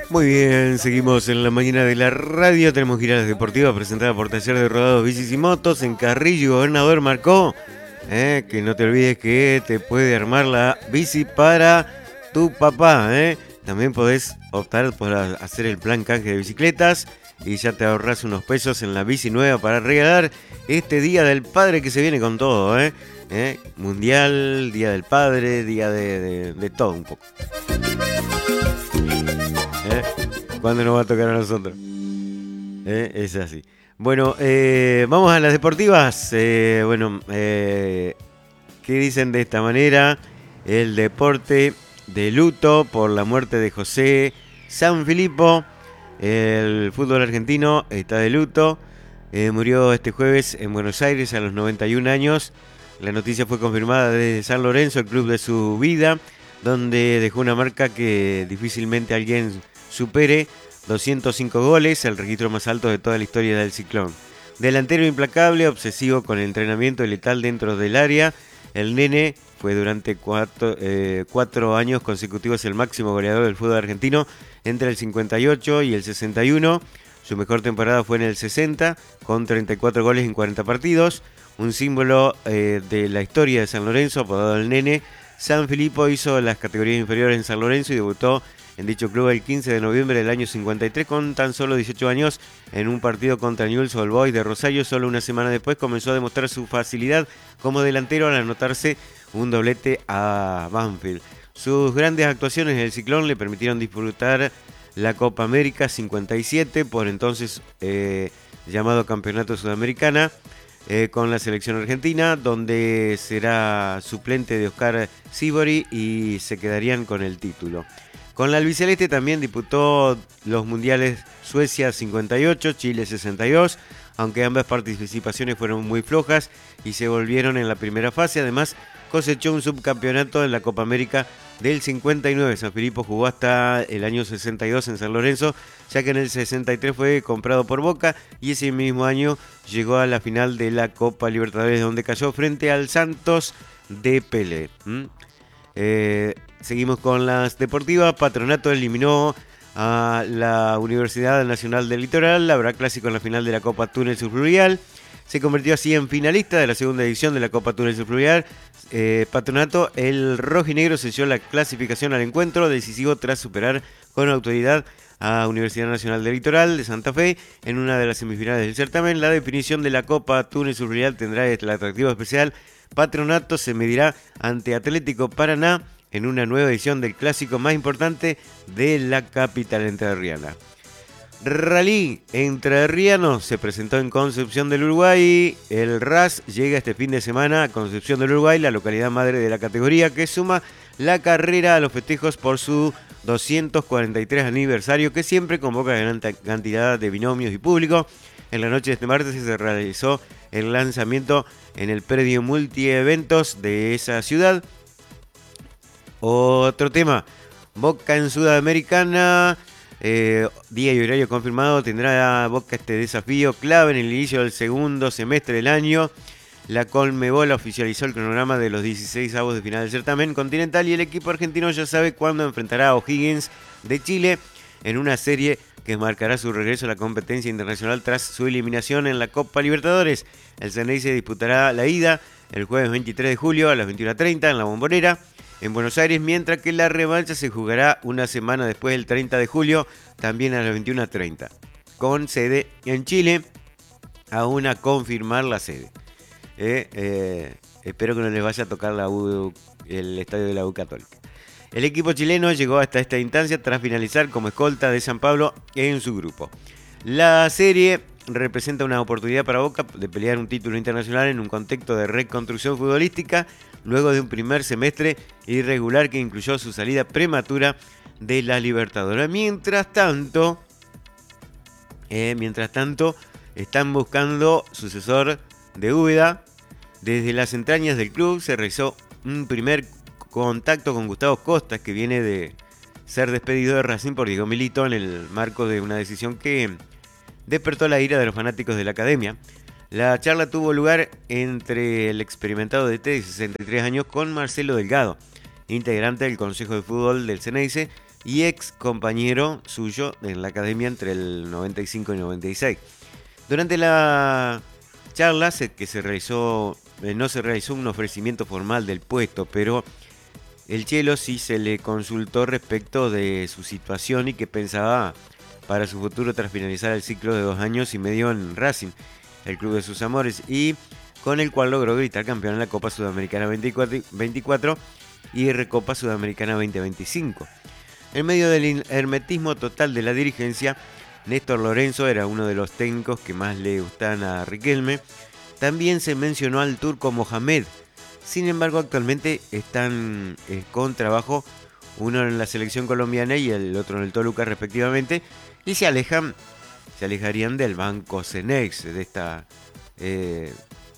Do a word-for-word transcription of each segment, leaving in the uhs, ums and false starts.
Muy bien, seguimos en la mañana de la radio. Tenemos giradas deportivas presentadas por Taller de Rodados Bicis y Motos en Carrillo. Gobernador marcó eh, que no te olvides que te puede armar la bici para tu papá. Eh. También podés optar por hacer el plan canje de bicicletas y ya te ahorras unos pesos en la bici nueva para regalar este Día del Padre que se viene con todo. Eh. Eh. Mundial, Día del Padre, Día de, de, de todo un poco. ¿Eh? ¿Cuándo nos va a tocar a nosotros? ¿Eh? Es así. Bueno, eh, vamos a las deportivas. Eh, bueno, eh, ¿qué dicen de esta manera? El deporte de luto por la muerte de José Sanfilippo. El fútbol argentino está de luto. Eh, murió este jueves en Buenos Aires a los noventa y un años. La noticia fue confirmada desde San Lorenzo, el club de su vida, donde dejó una marca que difícilmente alguien supere. doscientos cinco goles, el registro más alto de toda la historia del Ciclón. Delantero implacable, obsesivo con el entrenamiento y letal dentro del área, el nene fue durante cuatro, eh, cuatro años consecutivos el máximo goleador del fútbol argentino entre el cincuenta y ocho y el sesenta y uno. Su mejor temporada fue en el sesenta, con treinta y cuatro goles en cuarenta partidos. Un símbolo eh, de la historia de San Lorenzo, apodado el nene. Sanfilippo hizo las categorías inferiores en San Lorenzo y debutó en dicho club el quince de noviembre del año cincuenta y tres con tan solo dieciocho años en un partido contra Newell's Old Boys de Rosario. Solo una semana después comenzó a demostrar su facilidad como delantero al anotarse un doblete a Banfield. Sus grandes actuaciones en el Ciclón le permitieron disfrutar la Copa América cincuenta y siete, por entonces eh, llamado Campeonato Sudamericana, eh, con la selección argentina, donde será suplente de Oscar Sibori y se quedarían con el título. Con la albiceleste también disputó los mundiales Suecia cincuenta y ocho, Chile sesenta y dos, aunque ambas participaciones fueron muy flojas y se volvieron en la primera fase. Además, cosechó un subcampeonato en la Copa América del cincuenta y nueve. Sanfilippo jugó hasta el año sesenta y dos en San Lorenzo, ya que en el sesenta y tres fue comprado por Boca y ese mismo año llegó a la final de la Copa Libertadores, donde cayó frente al Santos de Pelé. ¿Mm? Eh, seguimos con las deportivas. Patronato eliminó a la Universidad Nacional del Litoral. Habrá clásico en la final de la Copa Túnel Subfluvial. Se convirtió así en finalista de la segunda edición de la Copa Túnel Subfluvial. Eh, Patronato, el rojinegro, selló la clasificación al encuentro decisivo tras superar con autoridad a Universidad Nacional del Litoral de Santa Fe en una de las semifinales del certamen. La definición de la Copa Túnel Subfluvial tendrá el atractivo especial. Patronato se medirá ante Atlético Paraná en una nueva edición del clásico más importante de la capital entrerriana. Rally entrerriano se presentó en Concepción del Uruguay. El R A S llega este fin de semana a Concepción del Uruguay, la localidad madre de la categoría, que suma la carrera a los festejos por su doscientos cuarenta y tres aniversario, que siempre convoca gran cantidad de binomios y público. En la noche de este martes se realizó el lanzamiento en el predio multieventos de esa ciudad. Otro tema, Boca en Sudamericana, eh, día y horario confirmado, tendrá Boca este desafío clave en el inicio del segundo semestre del año. La Conmebol oficializó el cronograma de los dieciséis avos de final del certamen continental y el equipo argentino ya sabe cuándo enfrentará a O'Higgins de Chile en una serie que marcará su regreso a la competencia internacional tras su eliminación en la Copa Libertadores. El Ceneice disputará la ida el jueves veintitrés de julio a las veintiuna treinta en la Bombonera, en Buenos Aires, mientras que la revancha se jugará una semana después, el treinta de julio, también a las veintiuna treinta, con sede en Chile, aún a confirmar la sede. Eh, eh, espero que no les vaya a tocar la U, el estadio de la U Católica. El equipo chileno llegó hasta esta instancia tras finalizar como escolta de San Pablo en su grupo. La serie representa una oportunidad para Boca de pelear un título internacional en un contexto de reconstrucción futbolística luego de un primer semestre irregular que incluyó su salida prematura de la Libertadores. Mientras tanto, eh, mientras tanto, están buscando sucesor de Úbeda. Desde las entrañas del club se realizó un primer contacto con Gustavo Costas, que viene de ser despedido de Racing por Diego Milito en el marco de una decisión que despertó la ira de los fanáticos de la academia. La charla tuvo lugar entre el experimentado D T de sesenta y tres años con Marcelo Delgado, integrante del Consejo de Fútbol del Ceneice, y ex compañero suyo en la academia entre el noventa y cinco y noventa y seis. Durante la charla se, que se realizó, eh, no se realizó un ofrecimiento formal del puesto, pero el Chelo sí se le consultó respecto de su situación y qué pensaba para su futuro tras finalizar el ciclo de dos años y medio en Racing, el club de sus amores, y con el cual logró gritar campeón en la Copa Sudamericana veinticuatro y Recopa Sudamericana veinte veinticinco. En medio del hermetismo total de la dirigencia, Néstor Lorenzo era uno de los técnicos que más le gustan a Riquelme. También se mencionó al turco Mohamed. Sin embargo, actualmente están eh, con trabajo, uno en la selección colombiana y el otro en el Toluca respectivamente, y se alejan, se alejarían del banco Cenex, de esta eh,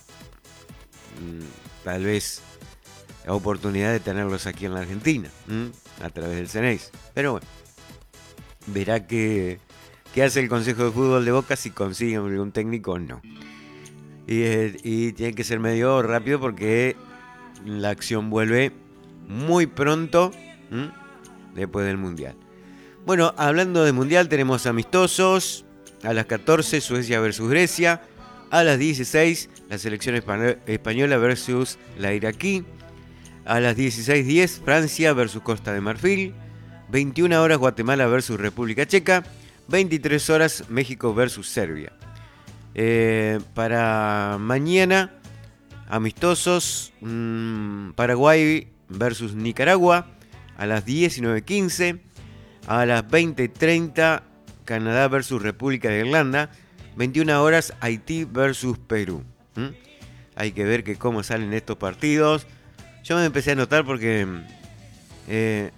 tal vez oportunidad de tenerlos aquí en la Argentina, ¿m? a través del Cenex. Pero bueno, verá que, que hace el Consejo de Fútbol de Boca si consiguen un técnico o no. Y, y tiene que ser medio rápido porque la acción vuelve muy pronto, ¿m? después del Mundial. Bueno, hablando de Mundial, tenemos amistosos. A las catorce, Suecia versus Grecia. A las dieciséis, la selección española versus la iraquí. A las dieciséis diez, Francia versus Costa de Marfil. veintiuna horas, Guatemala versus República Checa. veintitrés horas, México versus Serbia. Eh, para mañana, amistosos, mmm, Paraguay versus Nicaragua a las diecinueve quince, a las veinte treinta, Canadá versus República de Irlanda, veintiuna horas, Haití versus Perú. ¿Mm? Hay que ver que cómo salen estos partidos. Yo me empecé a notar porque eh,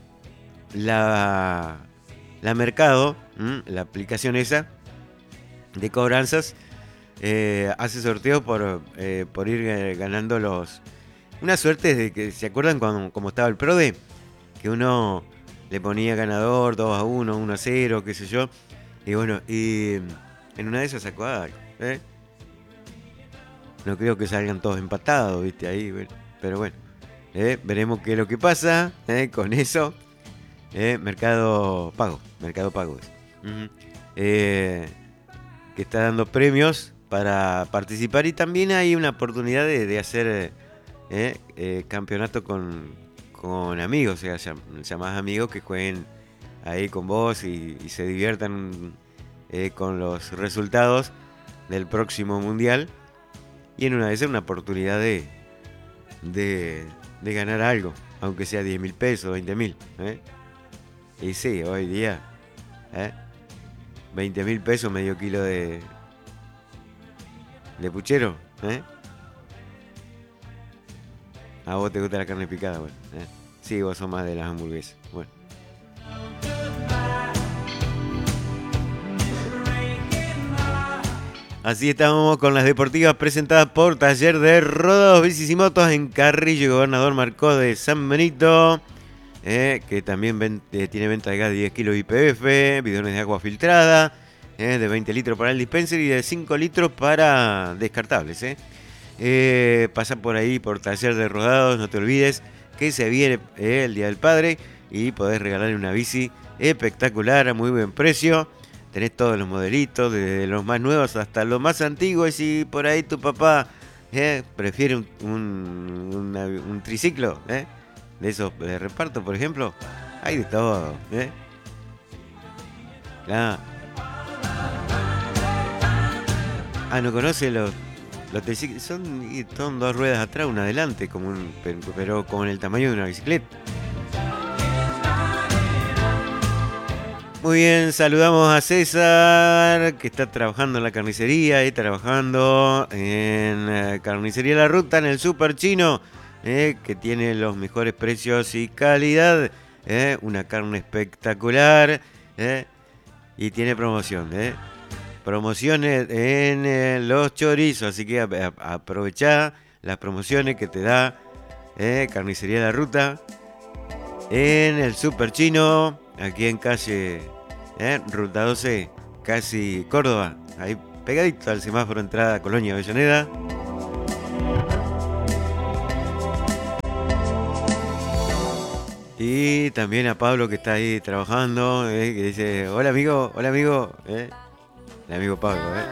la, la Mercado, ¿m? la aplicación esa de cobranzas, eh, hace sorteos por, eh, por ir eh, ganando los... Una suerte de que, ¿se acuerdan cuando como estaba el PRODE? Que uno le ponía ganador dos a uno, uno a cero, qué sé yo. Y bueno, y en una de esas sacó algo, ¿eh? No creo que salgan todos empatados, ¿viste? Ahí, bueno, pero bueno. Eh, veremos qué es lo que pasa eh, con eso. Eh, mercado Pago, Mercado Pago. Uh-huh. Eh, que está dando premios para participar y también hay una oportunidad de, de hacer eh, eh, campeonato con, con amigos, o sea, llamás amigos que jueguen ahí con vos y, y se diviertan eh, con los resultados del próximo mundial. Y en una de esas una oportunidad de... de de ganar algo, aunque sea diez mil pesos, veinte mil. ¿eh? Y sí, hoy día, ¿eh? veinte mil pesos, medio kilo de, de puchero. ¿eh? A vos te gusta la carne picada, bueno. ¿eh? Sí, vos sos más de las hamburguesas. Bueno. Así estamos con las deportivas presentadas por Taller de Rodados, Bicis y Motos en Carrillo y Gobernador Marcó de San Benito, eh, que también ven, eh, tiene venta de gas de diez kilos I P F, bidones de agua filtrada, eh, de veinte litros para el dispenser y de cinco litros para descartables. Eh. Eh, pasa por ahí por Taller de Rodados, no te olvides que se viene eh, el Día del Padre y podés regalarle una bici espectacular a muy buen precio. Tenés todos los modelitos, desde los más nuevos hasta los más antiguos. Y si por ahí tu papá eh, prefiere un, un, una, un triciclo, eh, de esos de reparto, por ejemplo, hay de todo. Eh. Claro. Ah, ¿no conoce los, los triciclos? Son, son dos ruedas atrás, una adelante, como un, pero, pero con el tamaño de una bicicleta. Muy bien, saludamos a César, que está trabajando en la carnicería y trabajando en eh, Carnicería La Ruta, en el Super Chino, eh, que tiene los mejores precios y calidad, eh, una carne espectacular, eh, y tiene promoción, eh, promociones en eh, los chorizos, así que aprovechá las promociones que te da eh, Carnicería La Ruta en el Super Chino. Aquí en calle eh, Ruta doce, casi Córdoba, ahí pegadito al semáforo entrada Colonia Avellaneda. Y también a Pablo que está ahí trabajando, eh, que dice, hola amigo, hola amigo, eh. El amigo Pablo, eh.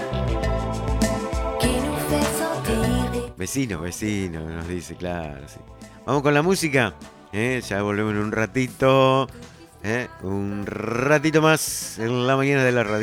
Vecino, vecino, nos dice, claro, sí. Vamos con la música, eh, ya volvemos en un ratito, eh, un ratito más en la mañana de la radio.